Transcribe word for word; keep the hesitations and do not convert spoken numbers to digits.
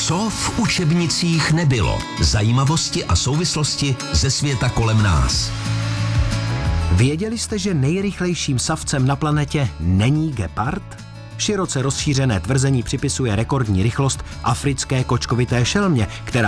Co v učebnicích nebylo? Zajímavosti a souvislosti ze světa kolem nás. Věděli jste, že nejrychlejším savcem na planetě není gepard? Široce rozšířené tvrzení připisuje rekordní rychlost africké kočkovité šelmě, která